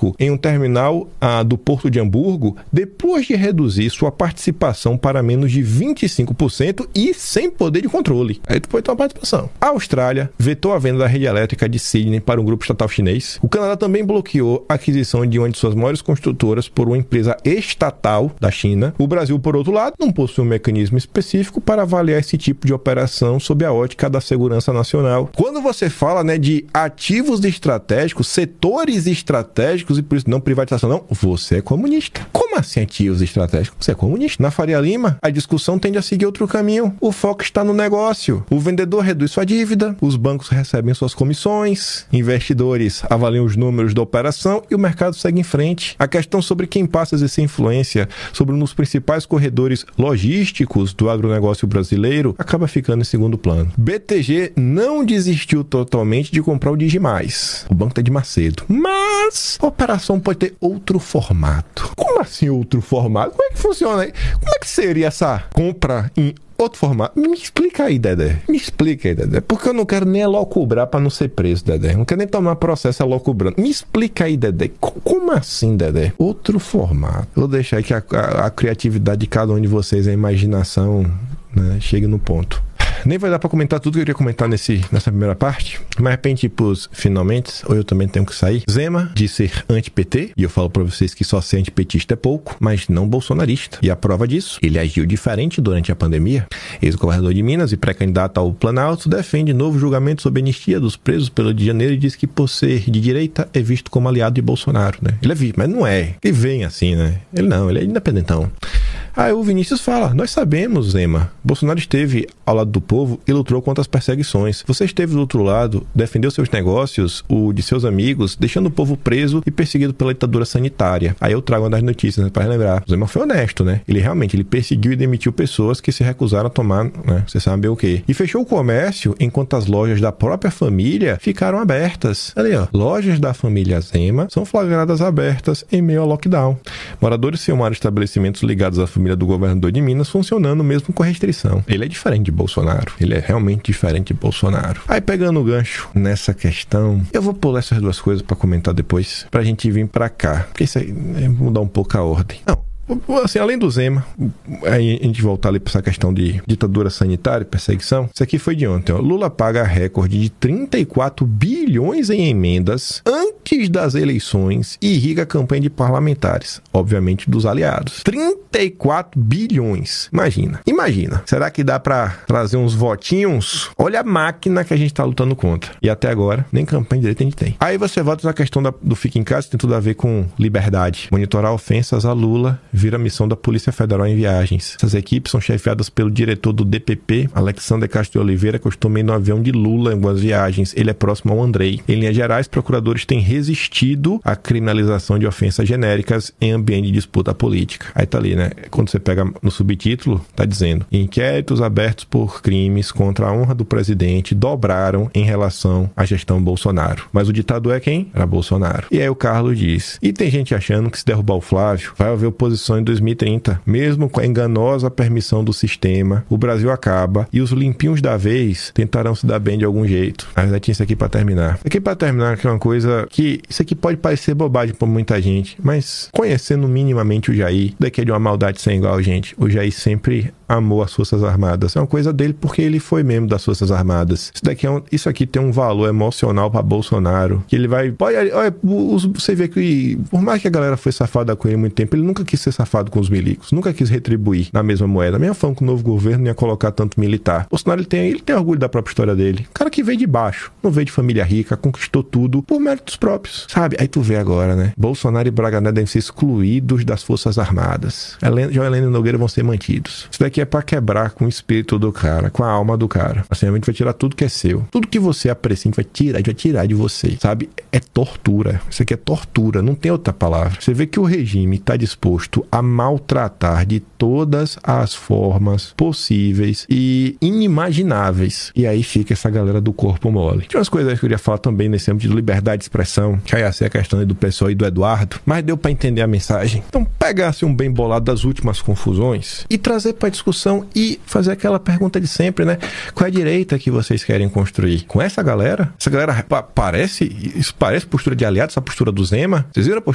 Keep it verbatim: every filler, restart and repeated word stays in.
estratégico em um terminal ah, do Porto de Hamburgo depois de reduzir sua participação para menos de vinte e cinco por cento e sem poder de controle. Aí tu pode ter uma participação. A Austrália vetou a venda da rede elétrica de Sydney para um grupo estatal chinês. O Canadá também bloqueou a aquisição de uma de suas maiores construtoras por uma empresa estatal da China. O Brasil, por outro lado, não possui um mecanismo específico para avaliar esse tipo de operação sob a ótica da segurança nacional. Quando você fala, né, de ativos estratégicos, setores estratégicos e por isso não privatização, não, você é comunista. Como assim ativos estratégicos? Você é comunista. Na Faria Lima, a discussão tende a seguir outro caminho. O foco está no negócio. O vendedor reduz sua dívida, os bancos recebem suas comissões, investidores avaliam os números da operação e o mercado segue em frente. A questão sobre quem passa a exercer influência sobre um dos principais corredores logísticos do agronegócio brasileiro acaba ficando em segundo plano. B T G não desistiu totalmente de comprar o Digimais. O banco tá de Macedo. Mas a operação pode ter outro formato. Como assim outro formato? Como é que funciona aí? Como é que seria essa compra em outro formato? Me explica aí, Dedé. Me explica aí, Dedé. Porque eu não quero nem elocubrar pra não ser preso, Dedé. Eu não quero nem tomar processo elocubrando. Me explica aí, Dedé. Como assim, Dedé? Outro formato. Vou deixar aí que a, a, a criatividade de cada um de vocês, a imaginação, né, chegue no ponto. Nem vai dar pra comentar tudo que eu queria comentar nesse, nessa primeira parte. Mas de repente, pros finalmente, ou eu também tenho que sair. Zema diz ser anti-P T. E eu falo pra vocês que só ser antipetista é pouco, mas não bolsonarista. E a prova disso, ele agiu diferente durante a pandemia. Ex-governador de Minas e pré-candidato ao Planalto defende novo julgamento sobre anistia dos presos pelo Rio de Janeiro e diz que por ser de direita é visto como aliado de Bolsonaro, né? Ele é visto, mas não é. Ele vem assim, né? Ele não, ele é independentão. Aí o Vinícius fala, nós sabemos, Zema, Bolsonaro esteve ao lado do povo e lutou contra as perseguições. Você esteve do outro lado, defendeu seus negócios, o de seus amigos, deixando o povo preso e perseguido pela ditadura sanitária. Aí eu trago uma das notícias, né, para relembrar. O Zema foi honesto, né? Ele realmente, ele perseguiu e demitiu pessoas que se recusaram a tomar, né, você sabe o quê. E fechou o comércio enquanto as lojas da própria família ficaram abertas. Ali, ó, lojas da família Zema são flagradas abertas em meio ao lockdown. Moradores filmaram estabelecimentos ligados à família do governador de Minas funcionando mesmo com restrição. Ele é diferente de Bolsonaro. Ele é realmente diferente de Bolsonaro. Aí pegando o gancho nessa questão, eu vou pular essas duas coisas pra comentar depois, pra gente vir pra cá. Porque isso aí é mudar um pouco a ordem. Não. Assim, além do Zema, aí a gente voltar ali para essa questão de ditadura sanitária e perseguição, isso aqui foi de ontem, ó. Lula paga recorde de trinta e quatro bilhões em emendas antes das eleições e irriga a campanha de parlamentares, obviamente dos aliados. trinta e quatro bilhões. Imagina, imagina. Será que dá para trazer uns votinhos? Olha a máquina que a gente tá lutando contra. E até agora, nem campanha de direita a gente tem. Aí você volta na questão da, do Fica em Casa, tem tudo a ver com liberdade. Monitorar ofensas a Lula vira missão da Polícia Federal em viagens. Essas equipes são chefiadas pelo diretor do D P P, Alexandre Castro de Oliveira, que eu estou meio no avião de Lula em algumas viagens. Ele é próximo ao Andrei. Em linhas gerais, procuradores têm resistido à criminalização de ofensas genéricas em ambiente de disputa política. Aí tá ali, né? Quando você pega no subtítulo, tá dizendo: inquéritos abertos por crimes contra a honra do presidente dobraram em relação à gestão Bolsonaro. Mas o ditador é quem? Era Bolsonaro. E aí o Carlos diz: e tem gente achando que se derrubar o Flávio, vai haver oposição em dois mil e trinta. Mesmo com a enganosa permissão do sistema, o Brasil acaba e os limpinhos da vez tentarão se dar bem de algum jeito. Na verdade, tinha isso aqui pra terminar. Isso aqui pra terminar, que é uma coisa que... Isso aqui pode parecer bobagem pra muita gente, mas conhecendo minimamente o Jair, daqui é de uma maldade sem igual, gente. O Jair sempre amou as Forças Armadas. É uma coisa dele porque ele foi membro das Forças Armadas. Isso daqui é um, isso aqui tem um valor emocional pra Bolsonaro, que ele vai... Olha, olha, você vê que por mais que a galera foi safada com ele há muito tempo, ele nunca quis ser safado com os milicos, nunca quis retribuir na mesma moeda. A minha fã com o novo governo não ia colocar tanto militar. Bolsonaro, ele tem, ele tem orgulho da própria história dele. O cara que veio de baixo, não veio de família rica, conquistou tudo por méritos próprios, sabe? Aí tu vê agora, né? Bolsonaro e Braga Neto devem ser excluídos das Forças Armadas. Helena, João Helena e Nogueira vão ser mantidos. Isso daqui é pra quebrar com o espírito do cara, com a alma do cara. Assim, a gente vai tirar tudo que é seu. Tudo que você aprecia, a gente vai tirar, a gente vai tirar de você, sabe? É tortura. Isso aqui é tortura, não tem outra palavra. Você vê que o regime tá disposto a maltratar de todas as formas possíveis e inimagináveis. E aí fica essa galera do corpo mole. Tinha umas coisas que eu queria falar também nesse âmbito de liberdade de expressão, que aí ia ser a questão aí do pessoal e do Eduardo, mas deu pra entender a mensagem. Então pegasse um bem bolado das últimas confusões e trazer pra discussão e fazer aquela pergunta de sempre, né? Qual é a direita que vocês querem construir? Com essa galera? Essa galera pa- parece, isso parece postura de aliado, essa postura do Zema? Vocês viram a